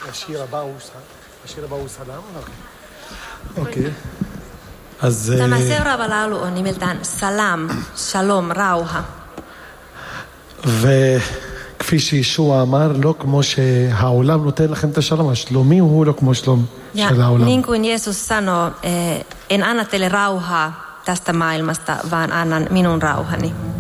השיר הבא הוא סלאם? אוקיי. אז... Tämä seuraava laulu on nimeltään Salam, Shalom, rauha. וכפי שישוע אמר, לא כמו שהעולם נותן לכם את השלום, השלומי הוא לא כמו שלום של העולם. Niin kuin Jeesus sanoo, en anna teille rauhaa tästä maailmasta, vaan annan minun rauhani.